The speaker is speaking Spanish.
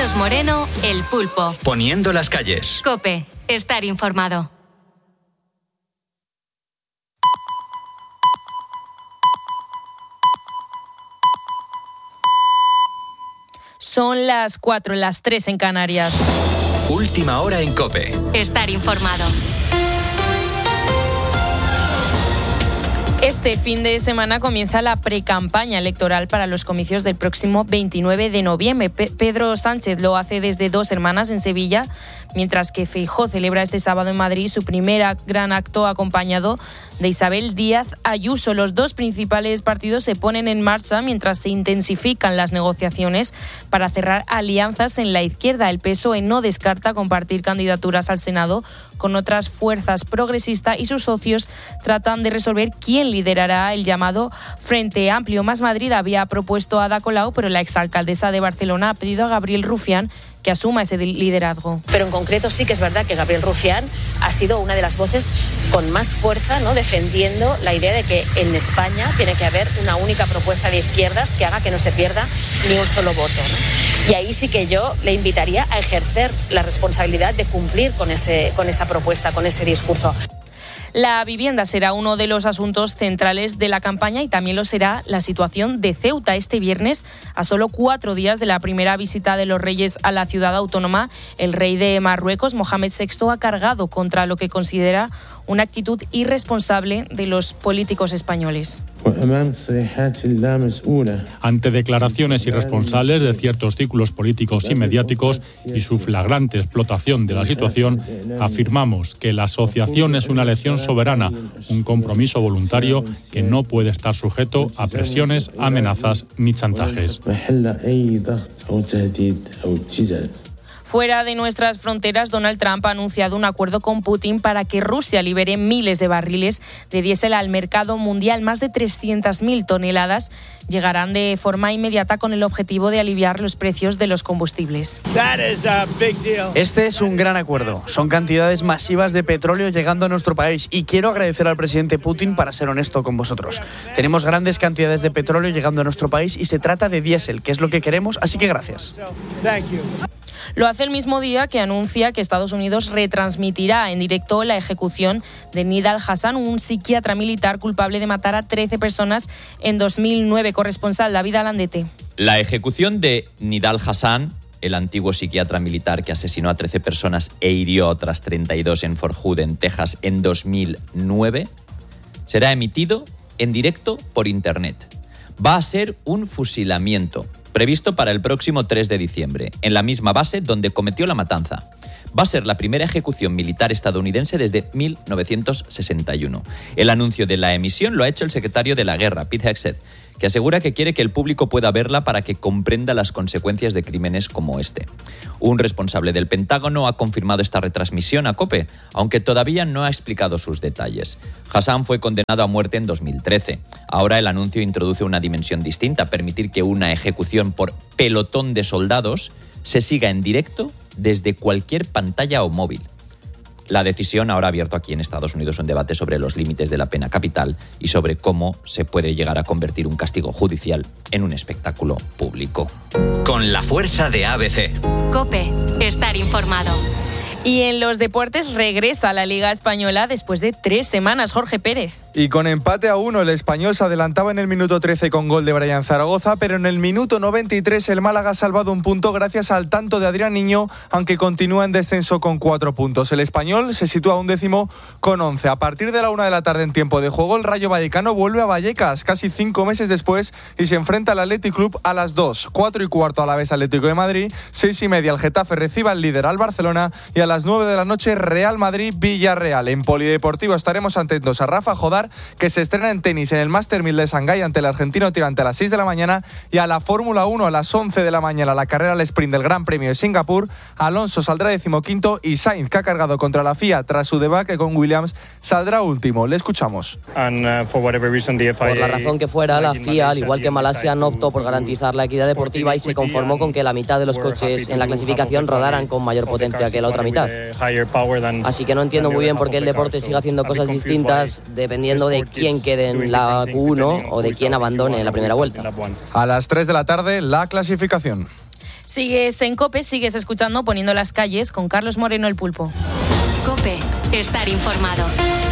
Carlos Moreno, El Pulpo. Poniendo las calles. COPE, estar informado. Son las 4, las 3 en Canarias. Última hora en COPE. Estar informado. Este fin de semana comienza la precampaña electoral para los comicios del próximo 29 de noviembre. Pedro Sánchez lo hace desde Dos Hermanas en Sevilla, mientras que Feijóo celebra este sábado en Madrid su primer gran acto acompañado de Isabel Díaz Ayuso. Los dos principales partidos se ponen en marcha mientras se intensifican las negociaciones para cerrar alianzas en la izquierda. El PSOE no descarta compartir candidaturas al Senado con otras fuerzas progresistas y sus socios tratan de resolver quién liderará el llamado Frente Amplio. Más Madrid había propuesto a Ada Colau, pero la exalcaldesa de Barcelona ha pedido a Gabriel Rufián que asuma ese liderazgo. Pero en concreto sí que es verdad que Gabriel Rufián ha sido una de las voces con más fuerza, ¿no?, defendiendo la idea de que en España tiene que haber una única propuesta de izquierdas que haga que no se pierda ni un solo voto, ¿no? Y ahí sí que yo le invitaría a ejercer la responsabilidad de cumplir con esa propuesta, con ese discurso. La vivienda será uno de los asuntos centrales de la campaña y también lo será la situación de Ceuta. Este viernes, a solo 4 días de la primera visita de los reyes a la ciudad autónoma, el rey de Marruecos, Mohamed VI, ha cargado contra lo que considera una actitud irresponsable de los políticos españoles. Ante declaraciones irresponsables de ciertos círculos políticos y mediáticos y su flagrante explotación de la situación, afirmamos que la asociación es una elección soberana, un compromiso voluntario que no puede estar sujeto a presiones, amenazas ni chantajes. Fuera de nuestras fronteras, Donald Trump ha anunciado un acuerdo con Putin para que Rusia libere miles de barriles de diésel al mercado mundial. Más de 300.000 toneladas llegarán de forma inmediata con el objetivo de aliviar los precios de los combustibles. Este es un gran acuerdo. Son cantidades masivas de petróleo llegando a nuestro país y quiero agradecer al presidente Putin para ser honesto con vosotros. Tenemos grandes cantidades de petróleo llegando a nuestro país y se trata de diésel, que es lo que queremos, así que gracias. Lo hace el mismo día que anuncia que Estados Unidos retransmitirá en directo la ejecución de Nidal Hassan, un psiquiatra militar culpable de matar a 13 personas en 2009. Corresponsal David Alandete. La ejecución de Nidal Hassan, el antiguo psiquiatra militar que asesinó a 13 personas e hirió a otras 32 en Fort Hood, en Texas, en 2009, será emitido en directo por Internet. Va a ser un fusilamiento previsto para el próximo 3 de diciembre, en la misma base donde cometió la matanza. Va a ser la primera ejecución militar estadounidense desde 1961. El anuncio de la emisión lo ha hecho el secretario de la Guerra, Pete Hegseth, que asegura que quiere que el público pueda verla para que comprenda las consecuencias de crímenes como este. Un responsable del Pentágono ha confirmado esta retransmisión a COPE, aunque todavía no ha explicado sus detalles. Hassan fue condenado a muerte en 2013. Ahora el anuncio introduce una dimensión distinta, permitir que una ejecución por pelotón de soldados se siga en directo desde cualquier pantalla o móvil. La decisión ahora ha abierto aquí en Estados Unidos un debate sobre los límites de la pena capital y sobre cómo se puede llegar a convertir un castigo judicial en un espectáculo público. Con la fuerza de ABC. COPE, estar informado. Y en los deportes regresa la Liga Española después de 3 semanas. Jorge Pérez. Y con empate a 1, el Español se adelantaba en el minuto 13 con gol de Brian Zaragoza, pero en el minuto 93 el Málaga ha salvado un punto gracias al tanto de Adrián Niño, aunque continúa en descenso con 4 puntos. El Español se sitúa a 11º con 11. A partir de la 1 de la tarde en tiempo de juego, el Rayo Vallecano vuelve a Vallecas, casi 5 meses después, y se enfrenta al Athletic Club a las 2. 4:15 a la vez Atlético de Madrid, 6:30 el Getafe recibe al líder al Barcelona y a las 9 de la noche Real Madrid-Villarreal. En Polideportivo estaremos atentos a Rafa Jodar, que se estrena en tenis en el Master 1000 de Shanghái ante el argentino tirante a las 6 de la mañana, y a la Fórmula 1 a las 11 de la mañana, la carrera al sprint del Gran Premio de Singapur. Alonso saldrá 15º y Sainz, que ha cargado contra la FIA tras su debacle con Williams, saldrá último. Le escuchamos. Por la razón que fuera, la FIA, al igual que Malasia, no optó por garantizar la equidad deportiva y se conformó con que la mitad de los coches en la clasificación rodaran con mayor potencia que la otra mitad. Así que no entiendo muy bien por qué el deporte sigue haciendo cosas distintas dependiendo de quién quede en la Q1 o de quién abandone en la primera vuelta. A las 3 de la tarde, la clasificación. Sigues en COPE, sigues escuchando Poniendo las calles con Carlos Moreno, el Pulpo. COPE, estar informado.